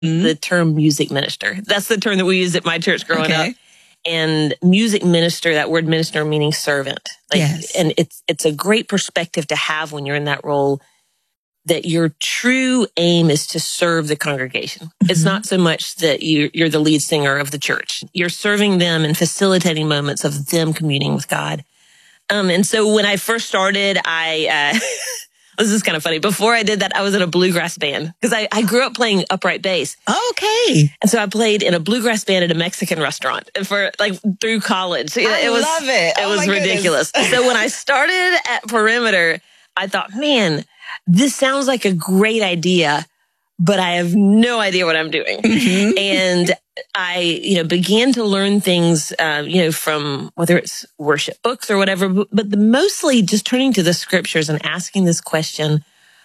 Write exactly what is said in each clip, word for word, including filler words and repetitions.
mm-hmm. the term music minister. That's the term that we used at my church growing okay. up. And music minister, that word minister meaning servant. Like, yes. And it's it's a great perspective to have when you're in that role, that your true aim is to serve the congregation. Mm-hmm. It's not so much that you, you're the lead singer of the church. You're serving them and facilitating moments of them communing with God. Um, and so when I first started, I... Uh, this is kind of funny. Before I did that, I was in a bluegrass band because I, I grew up playing upright bass. Okay. And so I played in a bluegrass band at a Mexican restaurant for like through college. I it was, love it. It oh was ridiculous. So when I started at Perimeter, I thought, man, this sounds like a great idea, but I have no idea what I'm doing. Mm-hmm. And I, you know, began to learn things, uh, you know, from whether it's worship books or whatever, but, but the, mostly just turning to the scriptures and asking this question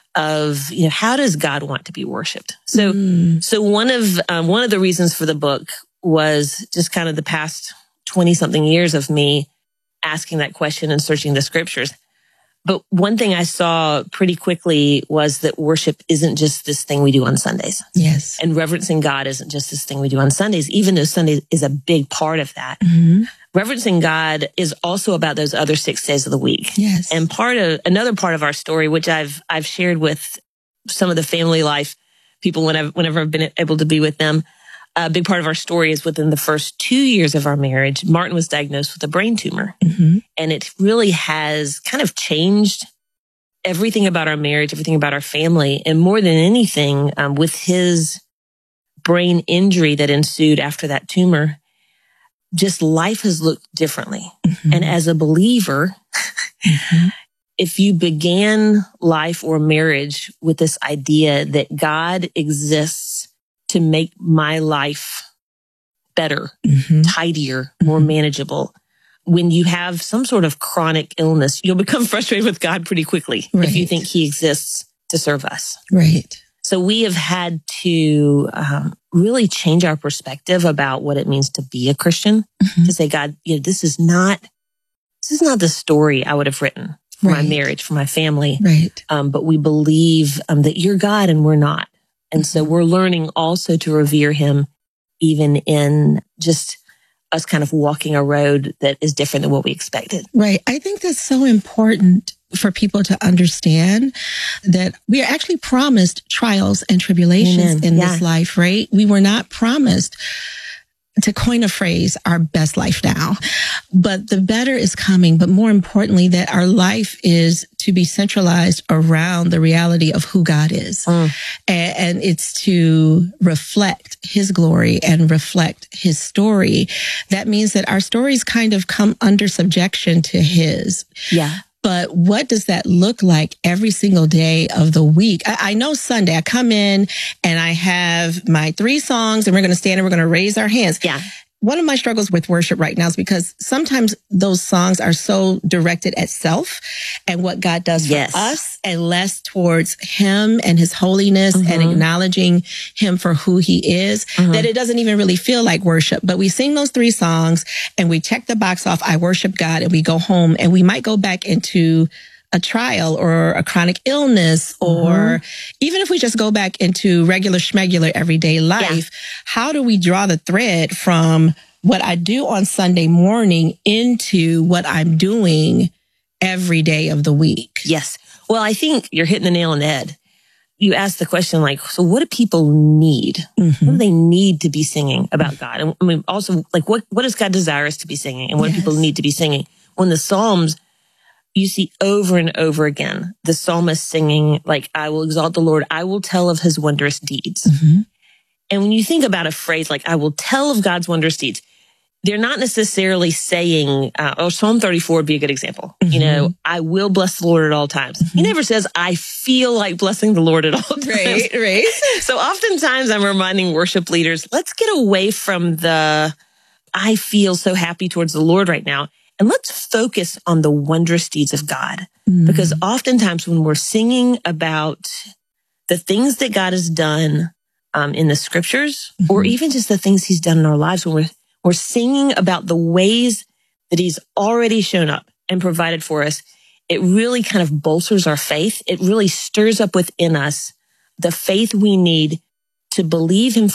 of, you know, how does God want to be worshiped? So, mm. so one of, um, one of the reasons for the book was just kind of the past twenty something years of me asking that question and searching the scriptures. But one thing I saw pretty quickly was that worship isn't just this thing we do on Sundays. Yes. And reverencing God isn't just this thing we do on Sundays, even though Sunday is a big part of that. Mm-hmm. Reverencing God is also about those other six days of the week. Yes. And part of, another part of our story, which I've, I've shared with some of the family life people when I've, whenever I've been able to be with them, a big part of our story is within the first two years of our marriage, Martin was diagnosed with a brain tumor. Mm-hmm. And it really has kind of changed everything about our marriage, everything about our family. And more than anything, um, with his brain injury that ensued after that tumor, just life has looked differently. Mm-hmm. And as a believer, mm-hmm. if you began life or marriage with this idea that God exists to make my life better, mm-hmm. tidier, more mm-hmm. manageable. When you have some sort of chronic illness, you'll become frustrated with God pretty quickly right. if you think he exists to serve us. Right. So we have had to um, really change our perspective about what it means to be a Christian, mm-hmm. to say, God, you know, this is not, this is not the story I would have written for right. my marriage, for my family. Right. Um, but we believe um, that you're God and we're not. And so we're learning also to revere him even in just us kind of walking a road that is different than what we expected. Right. I think that's so important for people to understand that we are actually promised trials and tribulations Amen. in yeah. this life, right? We were not promised, to coin a phrase, our best life now. But the better is coming. But more importantly, that our life is to be centralized around the reality of who God is. Mm. And, and it's to reflect his glory and reflect his story. That means that our stories kind of come under subjection to his. Yeah. But what does that look like every single day of the week? I, I know Sunday, I come in and I have my three songs and we're going to stand and we're going to raise our hands. Yeah. One of my struggles with worship right now is because sometimes those songs are so directed at self and what God does for yes. us and less towards him and his holiness mm-hmm. and acknowledging him for who he is, mm-hmm. that it doesn't even really feel like worship. But we sing those three songs and we check the box off, I worship God, and we go home and we might go back into a trial or a chronic illness, or mm-hmm. even if we just go back into regular schmegular everyday life, yeah. how do we draw the thread from what I do on Sunday morning into what I'm doing every day of the week? Yes. Well, I think you're hitting the nail on the head. You asked the question, like, so what do people need? Mm-hmm. What do they need to be singing about God? And I mean, also, like, what, what does God desire us to be singing? And what yes. do people need to be singing? When the Psalms, you see over and over again, the psalmist singing, like, I will exalt the Lord. I will tell of his wondrous deeds. Mm-hmm. And when you think about a phrase like, I will tell of God's wondrous deeds, they're not necessarily saying, uh, oh, Psalm thirty-four would be a good example. Mm-hmm. You know, I will bless the Lord at all times. Mm-hmm. He never says, I feel like blessing the Lord at all times. Right, right. So oftentimes I'm reminding worship leaders, let's get away from the, I feel so happy towards the Lord right now. And let's focus on the wondrous deeds of God. Mm. Because oftentimes when we're singing about the things that God has done um, in the scriptures, mm-hmm. or even just the things he's done in our lives, when we're, we're singing about the ways that he's already shown up and provided for us, it really kind of bolsters our faith. It really stirs up within us the faith we need to believe him